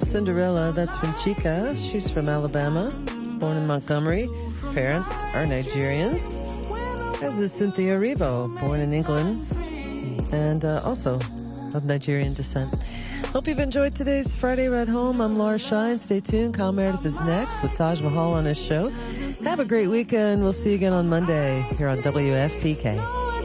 Cinderella, that's from Chica. She's from Alabama, born in Montgomery. Parents are Nigerian. As is Cynthia Erivo, born in England and also of Nigerian descent. Hope you've enjoyed today's Friday Ride Home. I'm Laura Shine. Stay tuned. Kyle Meredith is next with Taj Mahal on his show. Have a great weekend. We'll see you again on Monday here on WFPK.